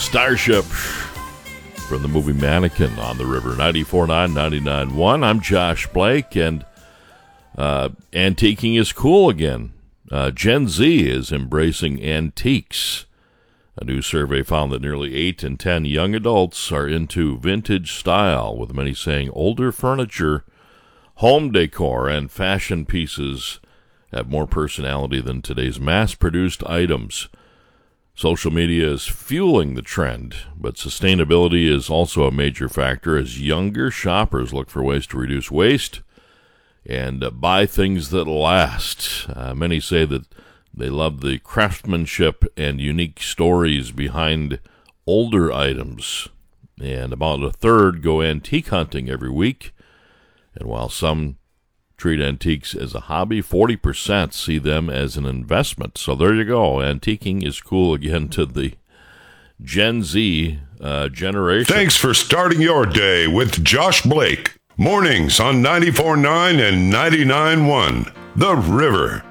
Starship from the movie Mannequin on the River. 94.9, 99.1. I'm Josh Blake, and antiquing is cool again. Gen Z is embracing antiques. A new survey found that nearly 8 in 10 young adults are into vintage style, with many saying older furniture, home decor, and fashion pieces have more personality than today's mass-produced items. Social media is fueling the trend, but sustainability is also a major factor as younger shoppers look for ways to reduce waste and buy things that last. Many say that they love the craftsmanship and unique stories behind older items, and about a third go antique hunting every week. And while some treat antiques as a hobby, 40% see them as an investment. So there you go. Antiquing is cool again to the Gen Z generation. Thanks for starting your day with Josh Blake. Mornings on 94.9 and 99.1. The River.